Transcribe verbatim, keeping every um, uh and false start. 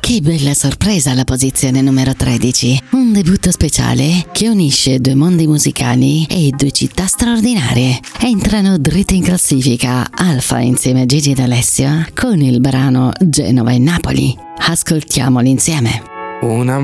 Che bella sorpresa alla posizione numero tredici. Un debutto speciale che unisce due mondi musicali e due città straordinarie. Entrano dritti in classifica Alfa insieme a Gigi D'Alessio con il brano Genova e Napoli. Ascoltiamoli insieme. Una